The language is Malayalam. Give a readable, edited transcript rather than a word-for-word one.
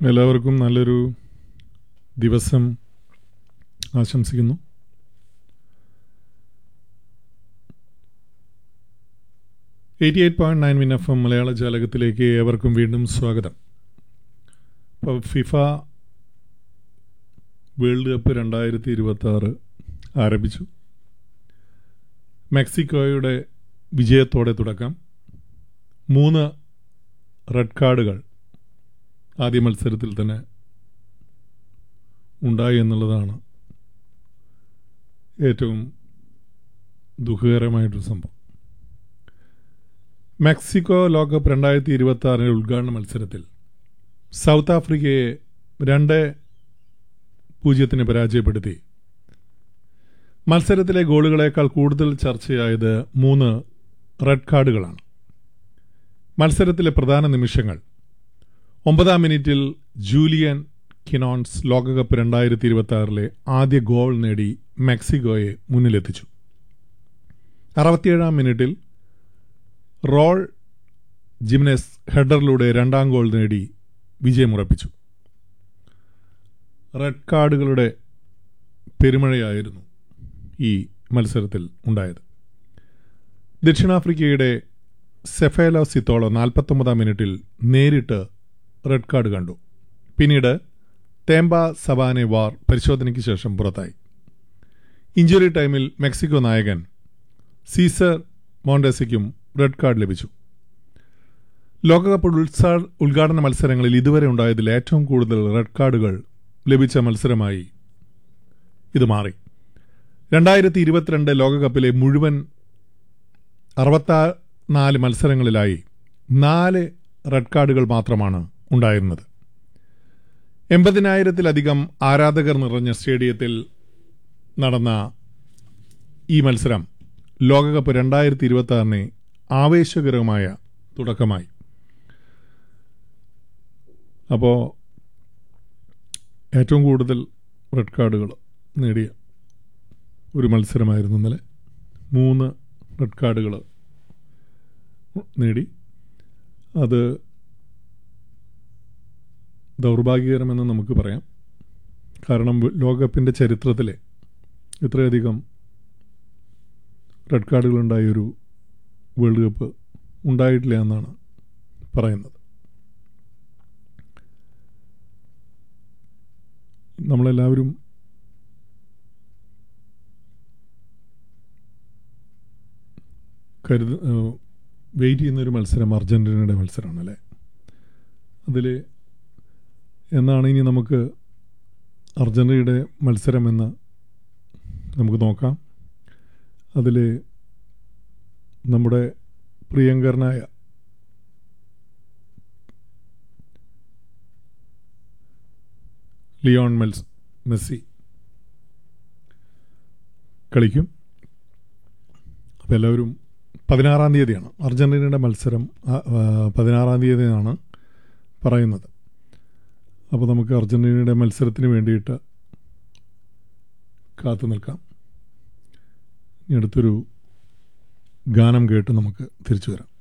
എല്ലാവർക്കും നല്ലൊരു ദിവസം ആശംസിക്കുന്നു. .9 മലയാള ജാലകത്തിലേക്ക് ഏവർക്കും വീണ്ടും സ്വാഗതം. ഇപ്പോൾ ഫിഫ വേൾഡ് കപ്പ് 2026 ആരംഭിച്ചു. മെക്സിക്കോയുടെ വിജയത്തോടെ തുടക്കം. 3 റെഡ് കാർഡുകൾ ആദ്യ മത്സരത്തിൽ തന്നെ ഉണ്ടായി എന്നുള്ളതാണ് ഏറ്റവും ദുഃഖകരമായിട്ടൊരു സംഭവം. മെക്സിക്കോ ലോകകപ്പ് 2026 ഉദ്ഘാടന മത്സരത്തിൽ സൗത്ത് ആഫ്രിക്കയെ 2-0 പരാജയപ്പെടുത്തി. മത്സരത്തിലെ ഗോളുകളേക്കാൾ കൂടുതൽ ചർച്ചയായത് 3 റെഡ് കാർഡുകളാണ്. മത്സരത്തിലെ പ്രധാന നിമിഷങ്ങൾ: 9-ാം മിനിറ്റിൽ ജൂലിയൻ കിനോൺസ് ലോകകപ്പ് 2026 ആദ്യ ഗോൾ നേടി മെക്സിക്കോയെ മുന്നിലെത്തിച്ചു. 67-ാം മിനിറ്റിൽ റോൾ ജിംനസ് ഹെഡറിലൂടെ 2ാം ഗോൾ നേടി വിജയമുറപ്പിച്ചു. റെഡ് കാർഡുകളുടെ പെരുമഴയായിരുന്നു ഈ മത്സരത്തിൽ ഉണ്ടായത്. ദക്ഷിണാഫ്രിക്കയുടെ സെഫേലോ സിത്തോളോ 49-ാം മിനിറ്റിൽ നേരിട്ട് റെഡ് കാർഡ് കണ്ടു. പിന്നീട് തേംബ സവാനെ വാർ പരിശോധനയ്ക്ക് ശേഷം പുറത്തായി. ഇഞ്ചുറി ടൈമിൽ മെക്സിക്കോ നായകൻ സീസർ മോണ്ടേസയ്ക്കും റെഡ് കാർഡ് ലഭിച്ചു. ലോകകപ്പ് ഉദ്ഘാടന മത്സരങ്ങളിൽ ഇതുവരെ ഉണ്ടായതിൽ ഏറ്റവും കൂടുതൽ റെഡ് കാർഡുകൾ ലഭിച്ച മത്സരമായി ഇത് മാറി. 2022 ലോകകപ്പിലെ മുഴുവൻ 64 മത്സരങ്ങളിലായി 4 റെഡ് കാർഡുകൾ മാത്രമാണ് ഉണ്ടായിരുന്നത്. 80,000-ത്തിലധികം ആരാധകർ നിറഞ്ഞ സ്റ്റേഡിയത്തിൽ നടന്ന ഈ മത്സരം ലോകകപ്പ് 2026 ആവേശകരമായ തുടക്കമായി. അപ്പോൾ ഏറ്റവും കൂടുതൽ റെഡ് കാർഡുകൾ നേടിയ ഒരു മത്സരമായിരുന്നു ഇന്നലെ. 3 റെഡ് കാർഡുകൾ നേടി. അത് ദൗർഭാഗ്യകരമെന്ന് നമുക്ക് പറയാം. കാരണം ലോകകപ്പിൻ്റെ ചരിത്രത്തിലെ ഇത്രയധികം റെഡ് കാർഡുകളുണ്ടായൊരു വേൾഡ് കപ്പ് ഉണ്ടായിട്ടില്ല എന്നാണ് പറയുന്നത്. നമ്മളെല്ലാവരും വെയിറ്റ് ചെയ്യുന്നൊരു മത്സരം അർജൻറ്റീനയുടെ മത്സരമാണല്ലേ. അതിൽ എന്നാണ് ഇനി നമുക്ക് അർജൻറ്റീനയുടെ മത്സരമെന്ന് നമുക്ക് നോക്കാം. അതിൽ നമ്മുടെ പ്രിയങ്കരനായ ലിയോൺ മെസ്സി കളിക്കും. അപ്പോൾ എല്ലാവരും 16-ാം തീയതിയാണ് അർജൻറ്റീനയുടെ മത്സരം. 16-ാം തീയതിയാണ് പറയുന്നത്. അപ്പോൾ നമുക്ക് അർജൻറ്റീനയുടെ മത്സരത്തിന് വേണ്ടിയിട്ട് കാത്തു നിൽക്കാം. അടുത്തൊരു ഗാനം കേട്ട് നമുക്ക് തിരിച്ചു വരാം.